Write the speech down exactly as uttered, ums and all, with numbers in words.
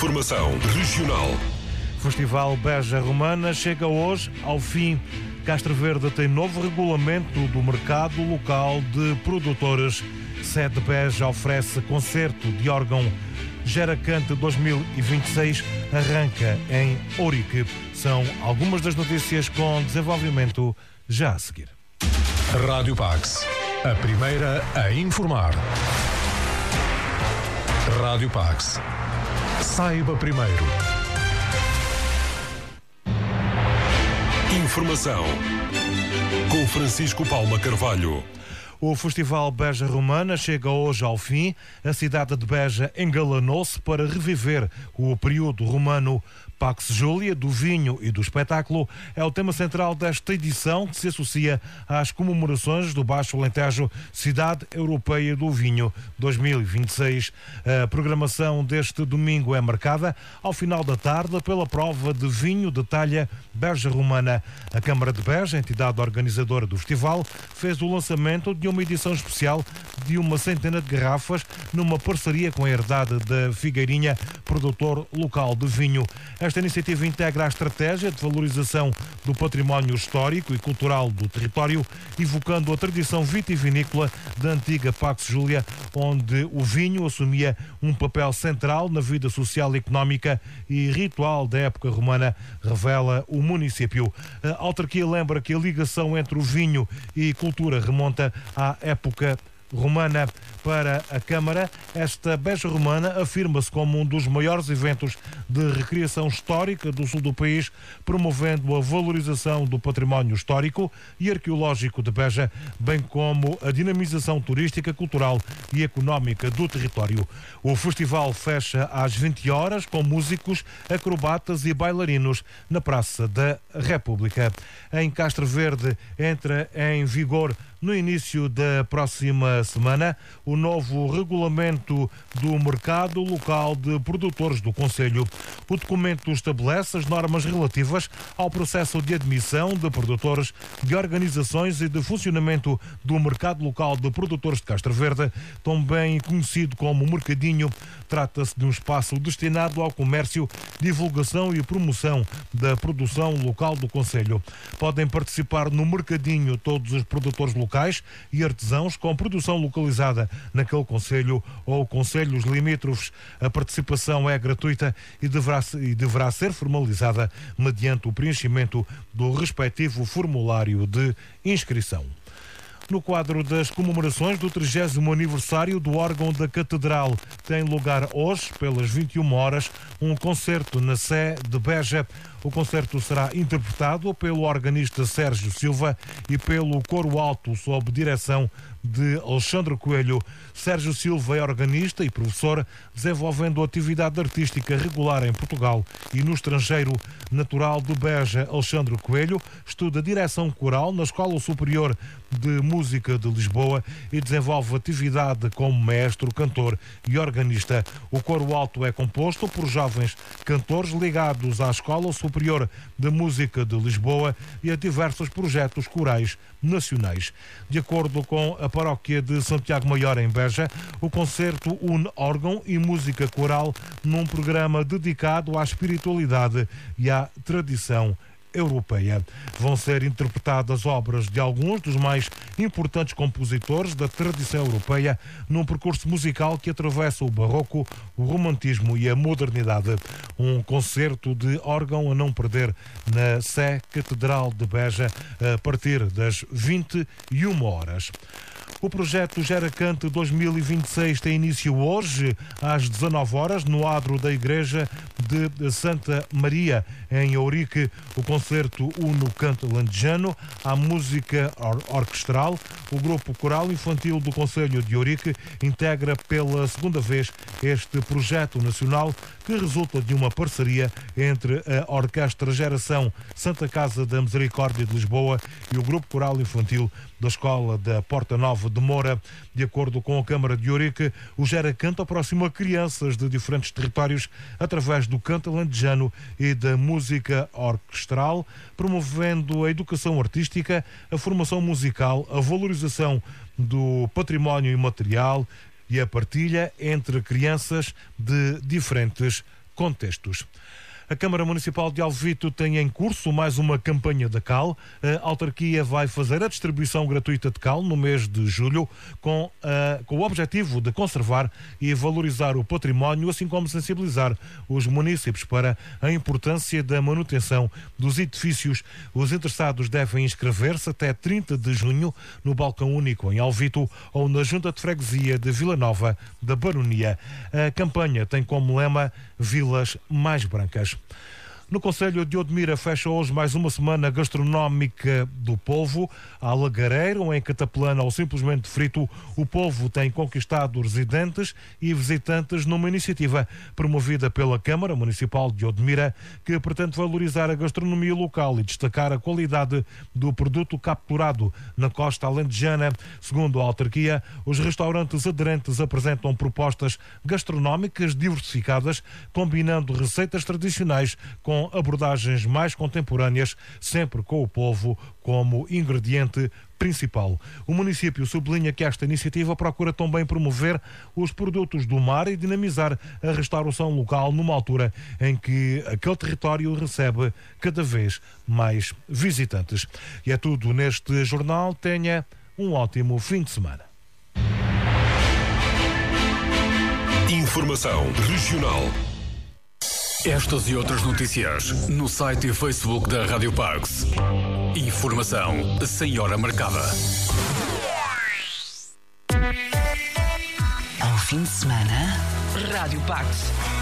Informação regional. Festival Beja Romana chega hoje ao fim. Castro Verde tem novo regulamento do mercado local de produtores. Sede Beja oferece concerto de órgão. Geracante dois mil e vinte e seis arranca em Ourique. São algumas das notícias com desenvolvimento já a seguir. Rádio Pax, a primeira a informar. Rádio Pax. Saiba primeiro. Informação com Francisco Palma Carvalho. O Festival Beja Romana chega hoje ao fim. A cidade de Beja engalanou-se para reviver o período romano. Pax Júlia, do vinho e do espetáculo, é o tema central desta edição, que se associa às comemorações do Baixo Alentejo, Cidade Europeia do Vinho dois mil e vinte e seis. A programação deste domingo é marcada ao final da tarde pela prova de vinho de talha Beja Romana. A Câmara de Beja, entidade organizadora do festival, fez o lançamento de uma edição especial de uma centena de garrafas numa parceria com a Herdade da Figueirinha, produtor local de vinho. Esta iniciativa integra a estratégia de valorização do património histórico e cultural do território, evocando a tradição vitivinícola da antiga Pax Júlia, onde o vinho assumia um papel central na vida social, económica e ritual da época romana, revela o município. A autarquia lembra que a ligação entre o vinho e cultura remonta à época romana. Para a Câmara, esta Beja Romana afirma-se como um dos maiores eventos de recreação histórica do sul do país, promovendo a valorização do património histórico e arqueológico de Beja, bem como a dinamização turística, cultural e económica do território. O festival fecha às vinte horas com músicos, acrobatas e bailarinos na Praça da República. Em Castro Verde entra em vigor no início da próxima semana o novo regulamento do mercado local de produtores do Conselho. O documento estabelece as normas relativas ao processo de admissão de produtores, de organizações e de funcionamento do mercado local de produtores de Castro Verde, também conhecido como Mercadinho. Trata-se de um espaço destinado ao comércio, divulgação e promoção da produção local do Conselho. Podem participar no Mercadinho todos os produtores locais e artesãos com produção localizada naquele concelho ou concelhos limítrofes. A participação é gratuita e deverá, e deverá ser formalizada mediante o preenchimento do respectivo formulário de inscrição. No quadro das comemorações do trigésimo aniversário do órgão da Catedral, tem lugar hoje, pelas vinte e uma horas, um concerto na Sé de Beja. O concerto será interpretado pelo organista Sérgio Silva e pelo coro alto sob direção de Alexandre Coelho. Sérgio Silva é organista e professor, desenvolvendo atividade artística regular em Portugal e no estrangeiro. Natural de Beja, Alexandre Coelho estuda direção coral na Escola Superior de Música de Lisboa e desenvolve atividade como maestro, cantor e organista. O coro alto é composto por jovens cantores ligados à Escola Superior de Música de Lisboa e a diversos projetos corais nacionais. De acordo com a paróquia de Santiago Maior em Beja, o concerto une órgão e música coral num programa dedicado à espiritualidade e à tradição europeia. Vão ser interpretadas obras de alguns dos mais importantes compositores da tradição europeia num percurso musical que atravessa o barroco, o romantismo e a modernidade. Um concerto de órgão a não perder na Sé Catedral de Beja a partir das vinte e uma horas. O projeto Geracante dois mil e vinte e seis tem início hoje às dezanove horas no adro da Igreja de Santa Maria, em Ourique. O concerto une o canto landejano à música or- orquestral. O grupo coral infantil do Concelho de Ourique integra pela segunda vez este projeto nacional, que resulta de uma parceria entre a Orquestra Geração Santa Casa da Misericórdia de Lisboa e o grupo coral infantil da Escola da Porta Nova de Moura. De acordo com a Câmara de Ourique, o Geracante aproxima crianças de diferentes territórios através do canto landejano e da música orquestral, promovendo a educação artística, a formação musical, a valorização do património imaterial e a partilha entre crianças de diferentes contextos. A Câmara Municipal de Alvito tem em curso mais uma campanha da cal. A autarquia vai fazer a distribuição gratuita de cal no mês de julho, com, uh, com o objetivo de conservar e valorizar o património, assim como sensibilizar os municípios para a importância da manutenção dos edifícios. Os interessados devem inscrever-se até trinta de junho no Balcão Único em Alvito ou na Junta de Freguesia de Vila Nova da Baronia. A campanha tem como lema Vilas Mais Brancas. No concelho de Odmira fecha hoje mais uma semana gastronómica do polvo. A lagareiro, em Cataplana ou simplesmente frito, o polvo tem conquistado residentes e visitantes numa iniciativa promovida pela Câmara Municipal de Odmira, que pretende valorizar a gastronomia local e destacar a qualidade do produto capturado na costa alentejana. Segundo a autarquia, os restaurantes aderentes apresentam propostas gastronómicas diversificadas, combinando receitas tradicionais com abordagens mais contemporâneas, sempre com o polvo como ingrediente principal. O município sublinha que esta iniciativa procura também promover os produtos do mar e dinamizar a restauração local numa altura em que aquele território recebe cada vez mais visitantes. E é tudo neste jornal. Tenha um ótimo fim de semana. Informação regional. Estas e outras notícias no site e Facebook da Rádio Pax. Informação sem hora marcada. Ao fim de semana, Rádio Pax.